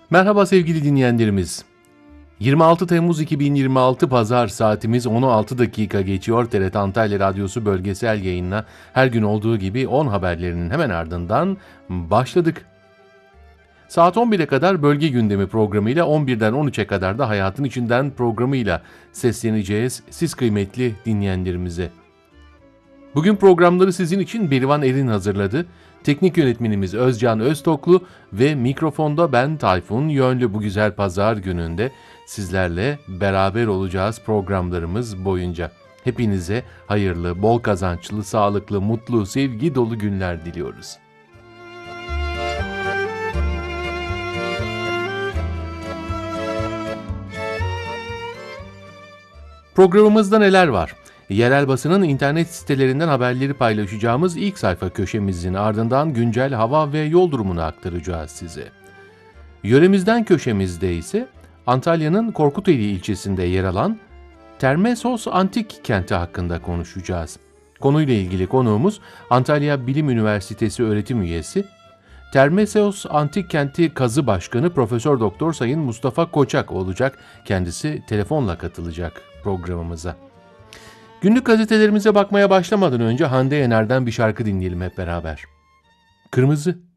Merhaba sevgili dinleyenlerimiz. 26 Temmuz 2026 Pazar saatimiz 10'u 6 dakika geçiyor. TRT Antalya Radyosu bölgesel yayınla her gün olduğu gibi 10 haberlerinin hemen ardından başladık. Saat 11'e kadar bölge gündemi programıyla 11'den 13'e kadar da hayatın içinden programıyla sesleneceğiz siz kıymetli dinleyenlerimize. Bugün programları sizin için Berivan Erin hazırladı. Teknik yönetmenimiz Özcan Öztoklu ve mikrofonda ben Tayfun Yönlü. Bu güzel pazar gününde sizlerle beraber olacağız programlarımız boyunca. Hepinize hayırlı, bol kazançlı, sağlıklı, mutlu, sevgi dolu günler diliyoruz. Programımızda neler var? Yerel basının internet sitelerinden haberleri paylaşacağımız ilk sayfa köşemizin ardından güncel hava ve yol durumunu aktaracağız size. Yöremizden köşemizde ise Antalya'nın Korkuteli ilçesinde yer alan Termesos Antik Kenti hakkında konuşacağız. Konuyla ilgili konuğumuz Antalya Bilim Üniversitesi öğretim üyesi, Termesos Antik Kenti Kazı Başkanı Profesör Doktor Sayın Mustafa Koçak olacak. Kendisi telefonla katılacak programımıza. Günlük gazetelerimize bakmaya başlamadan önce Hande Yener'den bir şarkı dinleyelim hep beraber. Kırmızı.